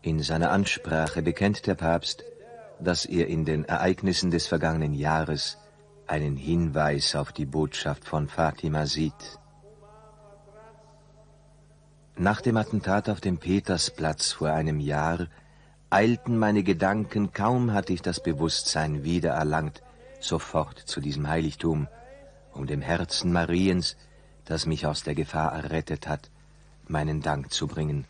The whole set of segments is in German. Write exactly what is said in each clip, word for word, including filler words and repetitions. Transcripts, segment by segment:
In seiner Ansprache bekennt der Papst, dass er in den Ereignissen des vergangenen Jahres einen Hinweis auf die Botschaft von Fatima sieht. Nach dem Attentat auf dem Petersplatz vor einem Jahr eilten meine Gedanken, kaum hatte ich das Bewusstsein wiedererlangt, sofort zu diesem Heiligtum, um dem Herzen Mariens, das mich aus der Gefahr errettet hat, meinen Dank zu bringen.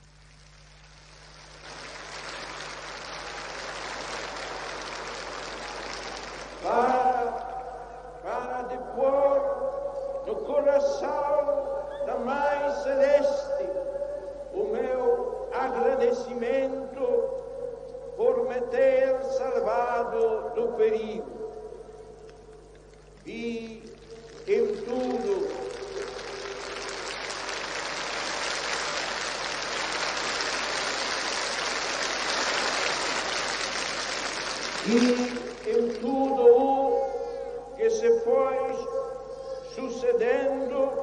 Para de pôr no coração da Mãe Celeste o meu agradecimento por me ter salvado do perigo. E em tudo e em tudo o que se foi sucedendo,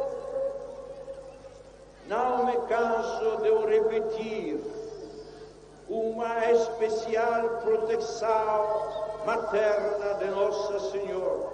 não me canso de o repetir, uma especial proteção materna de Nossa Senhora.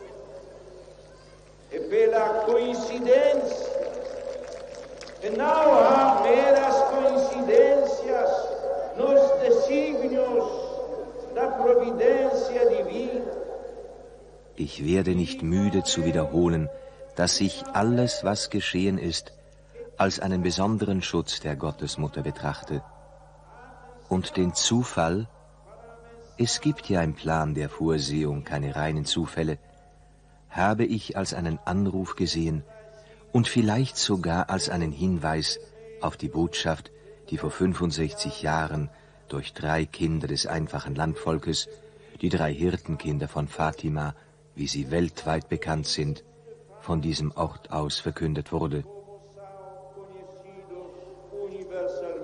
E pela coincidência, e não há meras coincidências nos desígnios da providência divina. Ich werde nicht müde zu wiederholen, dass ich alles, was geschehen ist, als einen besonderen Schutz der Gottesmutter betrachte. Und den Zufall, es gibt ja im Plan der Vorsehung keine reinen Zufälle, habe ich als einen Anruf gesehen und vielleicht sogar als einen Hinweis auf die Botschaft, die vor fünfundsechzig Jahren durch drei Kinder des einfachen Landvolkes, die drei Hirtenkinder von Fatima, wie sie weltweit bekannt sind, von diesem Ort aus verkündet wurde.